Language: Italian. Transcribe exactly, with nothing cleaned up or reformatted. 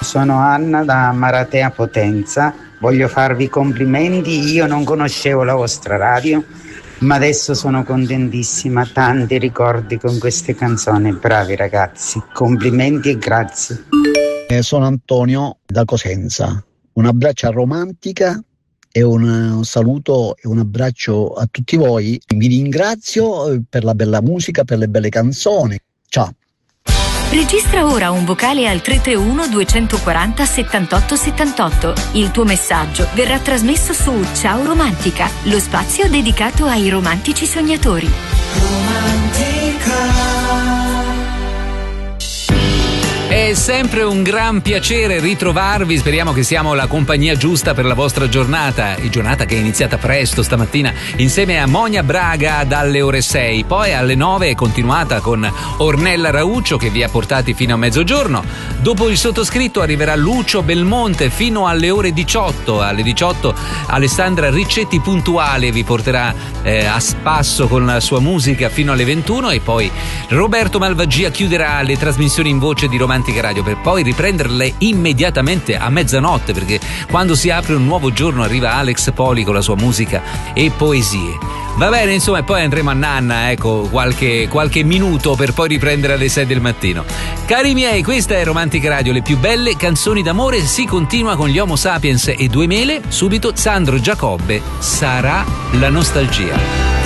sono Anna da Maratea Potenza, voglio farvi i complimenti, io non conoscevo la vostra radio, ma adesso sono contentissima, tanti ricordi con queste canzoni, bravi ragazzi, complimenti e grazie. Eh, sono Antonio da Cosenza, un abbraccio a Romantica e un, un saluto e un abbraccio a tutti voi, vi ringrazio per la bella musica, per le belle canzoni, ciao. Registra ora un vocale al tre tre uno due quattro zero settantotto settantotto. Il tuo messaggio verrà trasmesso su Ciao Romantica, lo spazio dedicato ai romantici sognatori. Romantica. È sempre un gran piacere ritrovarvi, speriamo che siamo la compagnia giusta per la vostra giornata, giornata che è iniziata presto stamattina insieme a Monia Braga dalle ore sei, poi alle nove è continuata con Ornella Rauccio che vi ha portati fino a mezzogiorno, dopo il sottoscritto arriverà Lucio Belmonte fino alle ore diciotto, alle diciotto Alessandra Riccetti puntuale vi porterà eh, a spasso con la sua musica fino alle ventuno e poi Roberto Malvagia chiuderà le trasmissioni in voce di Romantica Radio per poi riprenderle immediatamente a mezzanotte, perché quando si apre un nuovo giorno arriva Alex Poli con la sua musica e poesie. Va bene, insomma, e poi andremo a Nanna, ecco, qualche, qualche minuto per poi riprendere alle sei del mattino. Cari miei, questa è Romantica Radio, le più belle canzoni d'amore. Si continua con gli Homo Sapiens e Due Mele. Subito Sandro Giacobbe, Sarà la nostalgia.